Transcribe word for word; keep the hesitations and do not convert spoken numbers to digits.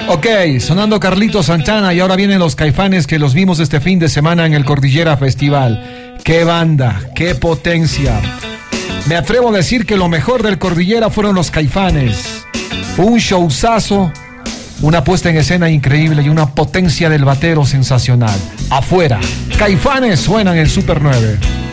Ok, sonando Carlitos Santana y ahora vienen los Caifanes que los vimos este fin de semana en el Cordillera Festival. ¡Qué banda! ¡Qué potencia! Me atrevo a decir que lo mejor del Cordillera fueron los Caifanes. Un showzazo, una puesta en escena increíble y una potencia del batero sensacional. Afuera, Caifanes suenan en Super nueve.